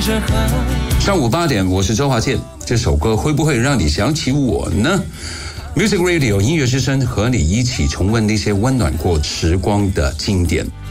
着河。 上午8点，我是周华健。这首歌会不会让你想起我呢？ Music Radio 音乐之声和你一起重温那些温暖过时光的经典。